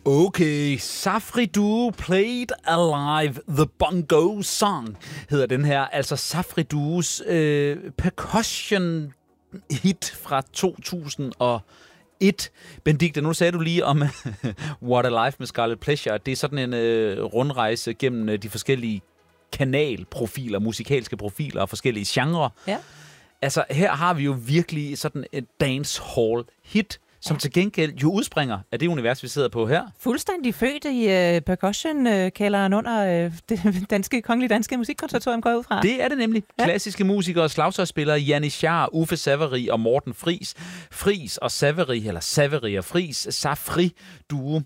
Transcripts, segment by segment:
Okay, Safri Duo Played Alive, The Bongo Song, hedder den her. Altså Safri Duos percussion hit fra 2001. Benedikte, nu sagde du lige om What a Life med Scarlet Pleasure. Det er sådan en rundrejse gennem de forskellige kanalprofiler, musikalske profiler og forskellige genrer. Ja. Altså, her har vi jo virkelig sådan et dancehall hit, som til gengæld jo udspringer af det univers, vi sidder på her. Fuldstændig født i percussion-kælderen under det kongelige danske musikkonservatorium, går jeg ud fra. Det er det nemlig. Ja. Klassiske musikere og slagtøjsspillere Janni Schar, Uffe Savary og Morten Friis. Friis og Savary, eller Savary og Friis, Safri Duo.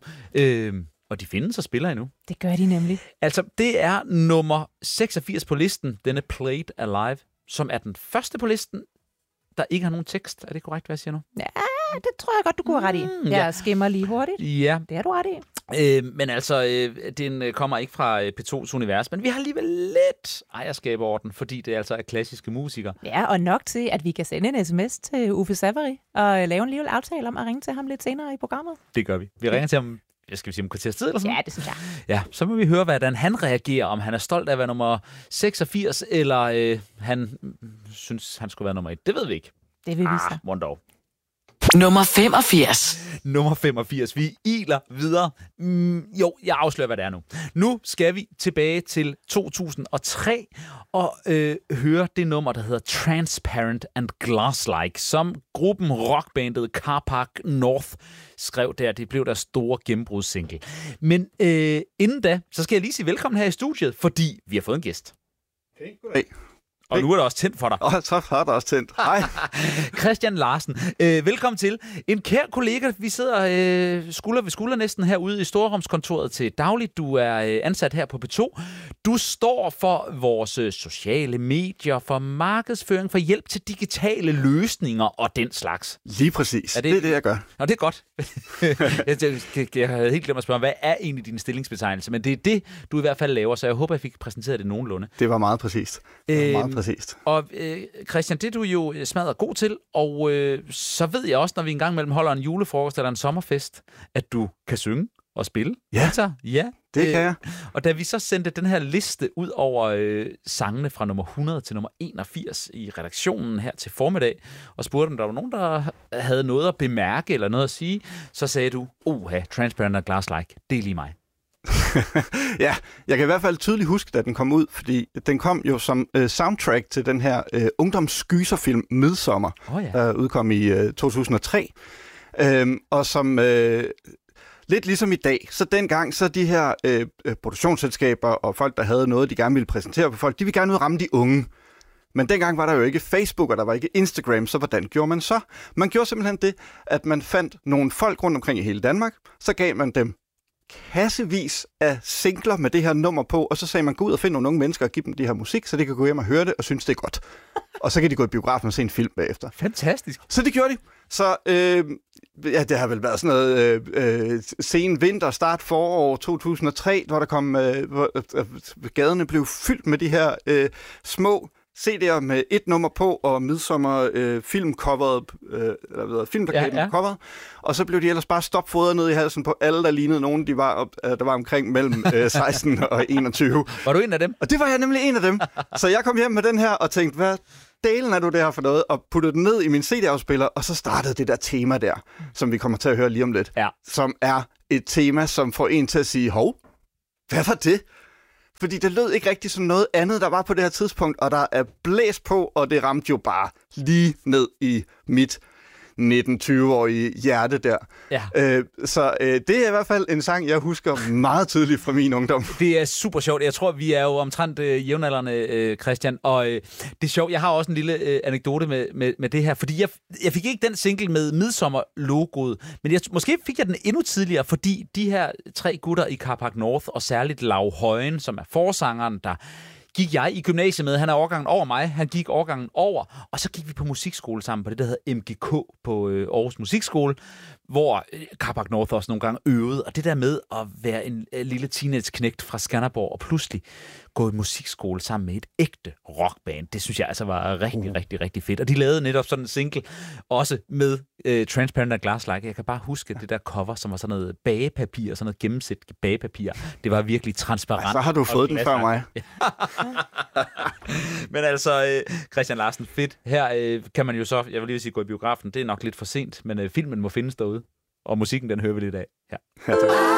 Og de findes og spiller endnu. Det gør de nemlig. Altså, det er nummer 86 på listen, denne Played Alive, som er den første på listen, der ikke har nogen tekst. Er det korrekt, hvad jeg siger nu? Ja, det tror jeg godt, du kunne have ret i. Jeg skimmer lige hurtigt. Ja. Det har du ret i. Men altså, den kommer ikke fra P2's univers, men vi har alligevel lidt ejerskab over den, fordi det altså er klassiske musikere. Ja, og nok til, at vi kan sende en sms til Uffe Savary og lave en lille aftale om at ringe til ham lidt senere i programmet. Det gør vi. Vi ringer til ham, skal vi sige, om kvarters tid eller sådan? Ja, det synes jeg. Ja, så må vi høre, hvordan han reagerer, om han er stolt af at være nummer 86, eller han synes, han skulle være nummer 1. Det ved vi ikke. Det vil vi så. One dog. Nummer 85. Nummer 85. Vi iler videre. Jo, jeg afslører, hvad det er nu. Nu skal vi tilbage til 2003 og høre det nummer, der hedder Transparent and Glass-like, som gruppen rockbandet Car Park North skrev der. Det blev deres store gennembrudssingle. Men inden da, så skal jeg lige sige velkommen her i studiet, fordi vi har fået en gæst. Okay, goddag. Og nu er der også tændt for dig. Så har der også tændt. Hej. Christian Larsen, velkommen til. En kær kollega, vi sidder skulder ved skulder næsten herude i Storrumskontoret til dagligt. Du er ansat her på P2. Du står for vores sociale medier, for markedsføring, for hjælp til digitale løsninger og den slags. Lige præcis. Det er det, jeg gør. Nå, det er godt. Jeg havde helt glemt at spørge, hvad er egentlig din stillingsbetegnelse? Men det er det, du i hvert fald laver, så jeg håber, jeg fik præsenteret det nogenlunde. Det var meget præcist. Præcist. Og Christian, det er du jo smadret god til, og så ved jeg også, når vi engang imellem holder en julefrokost eller en sommerfest, at du kan synge og spille. Ja, ja. Det kan jeg. Og da vi så sendte den her liste ud over sangene fra nummer 100 til nummer 81 i redaktionen her til formiddag, og spurgte, om der var nogen, der havde noget at bemærke eller noget at sige, så sagde du, Transparent and Glass-like, det er lige mig. Ja, jeg kan i hvert fald tydeligt huske, da den kom ud, fordi den kom jo som soundtrack til den her ungdomsskyserfilm Midsommer, der udkom i 2003. Og som lidt ligesom i dag, så dengang så de her produktionsselskaber og folk, der havde noget, de gerne ville præsentere for folk, de ville gerne ud ramme de unge. Men dengang var der jo ikke Facebook, og der var ikke Instagram, så hvordan gjorde man så? Man gjorde simpelthen det, at man fandt nogle folk rundt omkring i hele Danmark, så gav man dem kassevis af singler med det her nummer på, og så sagde man, gå ud og finde nogle unge mennesker og give dem det her musik, så de kan gå hjem og høre det og synes, det er godt. Og så kan de gå i biografen og se en film bagefter. Fantastisk. Så det gjorde de. Så det har vel været sådan noget sen vinter, start forår 2003, hvor der kom, gaderne blev fyldt med de her små CD'er med et nummer på, og Midsommer filmcoveret, filmplakaten coveret. Og så blev de ellers bare stopfodret ned i halsen på alle, der lignede nogen, der var omkring mellem 16 og 21. Var du en af dem? Og det var jeg nemlig en af dem. Så jeg kom hjem med den her og tænkte, hvad delen er du det her for noget? Og puttede den ned i min CD-afspiller, og så startede det der tema der, som vi kommer til at høre lige om lidt. Ja. Som er et tema, som får en til at sige, hov, hvad var det? Fordi det lød ikke rigtig som noget andet, der var på det her tidspunkt, og der er blæs på, og det ramte jo bare lige ned i mit 19-20-årige hjerte der. Ja. Så det er i hvert fald en sang, jeg husker meget tydeligt fra min ungdom. Det er super sjovt. Jeg tror, vi er jo omtrent jævnaldrende, Christian, og det er sjovt. Jeg har også en lille anekdote med det her, fordi jeg fik ikke den single med Midsommer-logoet, men måske fik jeg den endnu tidligere, fordi de her 3 gutter i Car Park North, og særligt Lau Højen, som er forsangeren, der gik jeg i gymnasiet med. Han er årgangen over mig. Han gik årgangen over. Og så gik vi på musikskole sammen på det, der hedder MGK på Aarhus Musikskole, hvor Carbac North også nogle gange øvede, og det der med at være en lille teenage-knægt fra Skanderborg og pludselig gå i musikskole sammen med et ægte rockband, det synes jeg altså var rigtig, rigtig, rigtig fedt. Og de lavede netop sådan en single, også med Transparent and Glass-like. Jeg kan bare huske det der cover, som var sådan noget bagepapir, sådan noget gennemsigtigt bagepapir. Det var virkelig transparent. Så har du fået den før mig. Men altså, Christian Larsen, fedt. Her kan man jo så, jeg vil lige sige, gå i biografen. Det er nok lidt for sent, men filmen må findes derude. Og musikken, den hører vi lidt af. Ja.